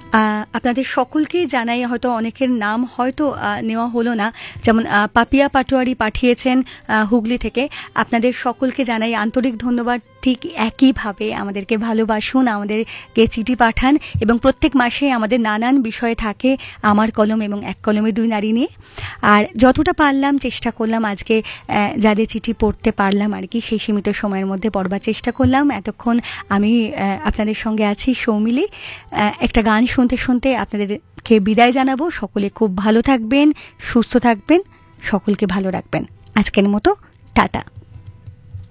আপনাদের সকলকেই জানাই, হয়তো অনেকের নাম হয়তো নেওয়া হলো না, যেমন পাপিয়া পাটোয়ারি পাঠিয়েছেন হুগলি থেকে। আপনাদের সকলকে জানাই আন্তরিক ধন্যবাদ। ঠিক একইভাবে আমাদেরকে ভালোবাসুন, আমাদেরকে চিঠি পাঠান, এবং প্রত্যেক মাসে আমাদের নানান বিষয় থাকে আমার কলম এবং এক কলমে দুই নারী নিয়ে। আর যতটা পারলাম চেষ্টা করলাম আজকে যাদের চিঠি পড়তে পারলাম আর কি, সেই সীমিত সময়ের মধ্যে পড়বার চেষ্টা করলাম। এতক্ষণ আমি আপনাদের সঙ্গে আছি সৌমিলি। একটা গান শুনতে শুনতে আপনাদেরকে বিদায় জানাবো। সকলে খুব ভালো থাকবেন, সুস্থ থাকবেন, সকলকে ভালো রাখবেন। আজকের মতো টাটা।